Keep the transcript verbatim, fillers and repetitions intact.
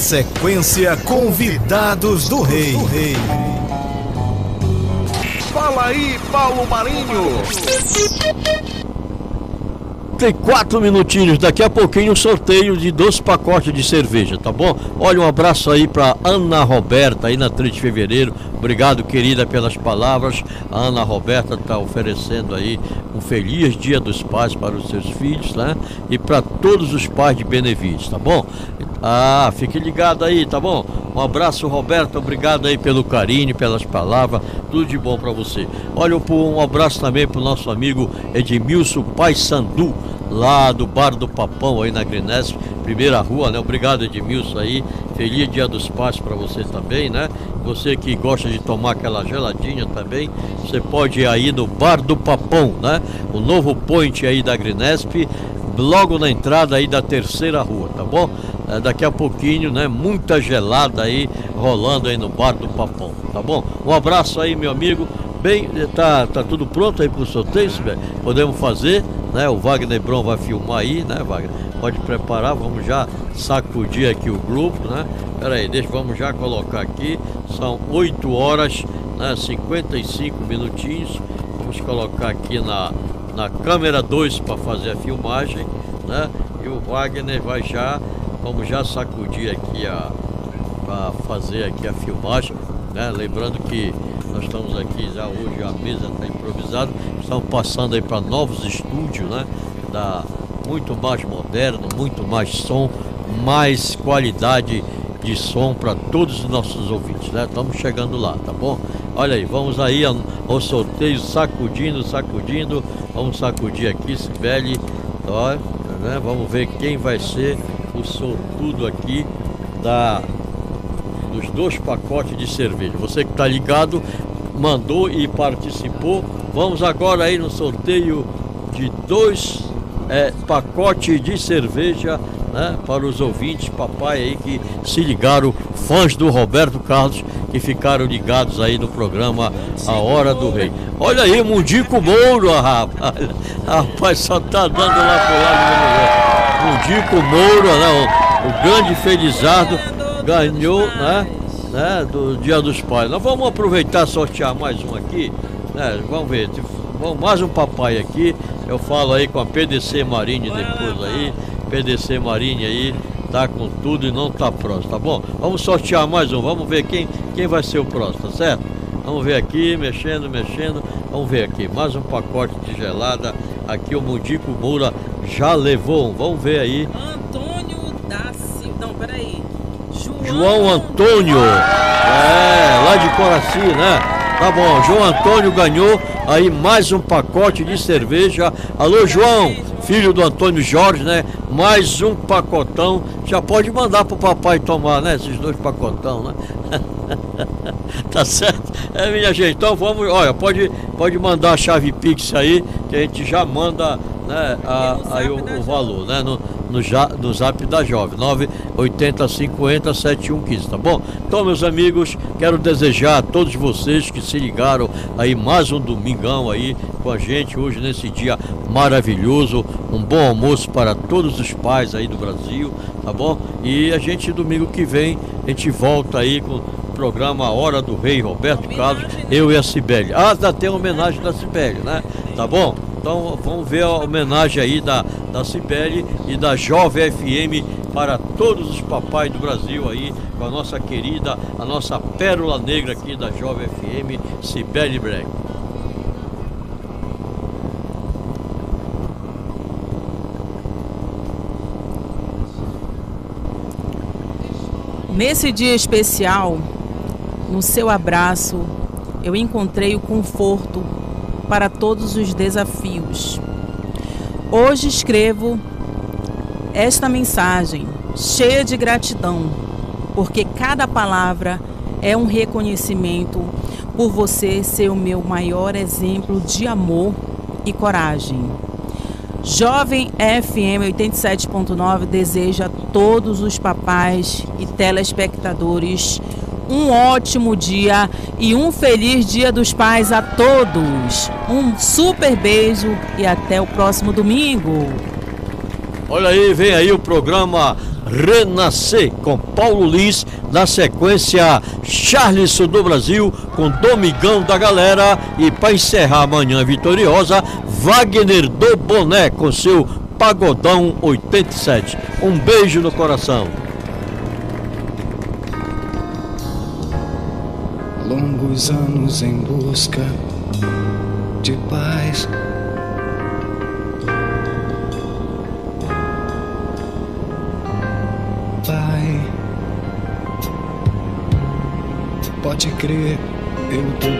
sequência, convidados do rei. Do rei. Fala aí, Paulo Marinho. Tem quatro minutinhos, daqui a pouquinho um sorteio de dois pacotes de cerveja, tá bom? Olha, um abraço aí pra Ana Roberta, aí na três de fevereiro. Obrigado, querida, pelas palavras. A Ana Roberta tá oferecendo aí um feliz Dia dos Pais para os seus filhos, né? E para todos os pais de Benevides, tá bom? Ah, fique ligado aí, tá bom? Um abraço, Roberta, obrigado aí pelo carinho, pelas palavras, tudo de bom para você. Olha, um abraço também pro nosso amigo Edmilson Paysandu, lá do Bar do Papão, aí na Grinesp, primeira rua, né? Obrigado, Edmilson, aí. Feliz Dia dos Pais para você também, né? Você que gosta de tomar aquela geladinha também, você pode ir aí no Bar do Papão, né? O novo point aí da Grinesp, logo na entrada aí da terceira rua, tá bom? É, daqui a pouquinho, né? Muita gelada aí rolando aí no Bar do Papão, tá bom? Um abraço aí, meu amigo. Bem, tá, tá tudo pronto aí pro sorteio, velho? Podemos fazer, né? O Wagner Bron vai filmar aí, né, Wagner? Pode preparar, vamos já sacudir aqui o grupo, né? Pera aí, deixa, vamos já colocar aqui. São oito horas, né? cinquenta e cinco minutinhos. Vamos colocar aqui na, na câmera dois para fazer a filmagem, né? E o Wagner vai já, vamos já sacudir aqui a, para fazer aqui a filmagem, né? Lembrando que nós estamos aqui já hoje, a mesa está improvisada, estamos passando aí para novos estúdios, né? Da, muito mais moderno, muito mais som, mais qualidade de som para todos os nossos ouvintes, né? Estamos chegando lá, tá bom? Olha aí, vamos aí ao, ao sorteio, sacudindo, sacudindo, vamos sacudir aqui, Sibeli, ó, né? Vamos ver quem vai ser o sortudo aqui da... dos dois pacotes de cerveja. Você que está ligado, mandou e participou. Vamos agora aí no sorteio de dois é, pacotes de cerveja, né, para os ouvintes, papai aí que se ligaram, fãs do Roberto Carlos, que ficaram ligados aí no programa A Hora do Rei. Olha aí, Mundico Mouro, rapaz, rapaz, só tá dando lá pro lado do Mundico Mouro, né, o, o grande Felizardo ganhou, né, né, do Dia dos Pais. Nós vamos aproveitar e sortear mais um aqui, né, vamos ver, vamos mais um papai aqui. Eu falo aí com a P D C Marine depois aí, P D C Marine aí, tá com tudo e não tá próximo, tá bom? Vamos sortear mais um, vamos ver quem, quem vai ser o próximo, tá certo? Vamos ver aqui, mexendo, mexendo, vamos ver aqui, mais um pacote de gelada, aqui o Mundico Moura já levou um, vamos ver aí. Antônio da Silva, não, peraí. João, João Antônio, é, lá de Coraci, né? Tá bom, João Antônio ganhou aí mais um pacote de cerveja. Alô, João, filho do Antônio Jorge, né? Mais um pacotão. Já pode mandar pro papai tomar, né? Esses dois pacotão, né? Tá certo? É, minha gente, então vamos, olha, pode, pode mandar a chave Pix aí, que a gente já manda, né, a, aí o, o valor, né? No, no, no zap da Jovem, nove oito zero cinco zero sete um um cinco, tá bom? Então, meus amigos, quero desejar a todos vocês que se ligaram aí mais um domingão aí com a gente hoje nesse dia maravilhoso, um bom almoço para todos os pais aí do Brasil, tá bom? E a gente domingo que vem, a gente volta aí com o programa A Hora do Rei, Roberto Carlos, eu e a Sibeli. Ah, ainda tem a homenagem da Sibeli, né? Tá bom? Então vamos ver a homenagem aí da, da Sibeli e da Jovem F M para todos os papais do Brasil aí, com a nossa querida, a nossa pérola negra aqui da Jovem F M, Sibeli Breg. Nesse dia especial, no seu abraço, eu encontrei o conforto para todos os desafios. Hoje escrevo esta mensagem cheia de gratidão, porque cada palavra é um reconhecimento por você ser o meu maior exemplo de amor e coragem. Jovem F M oitenta e sete ponto nove deseja a todos os papais e telespectadores um ótimo dia e um feliz Dia dos Pais a todos. Um super beijo e até o próximo domingo. Olha aí, vem aí o programa Renascer, com Paulo Liz. Na sequência, Charles do Brasil com Domingão da Galera. E para encerrar a manhã vitoriosa, Wagner do Boné com seu Pagodão oitenta e sete. Um beijo no coração. Longos anos em busca de paz, Pai, pode crer, eu tô